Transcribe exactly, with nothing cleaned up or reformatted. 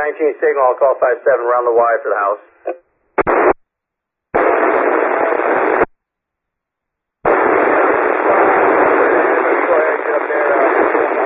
nineteen signal, I'll call five seven, round the Y for the house.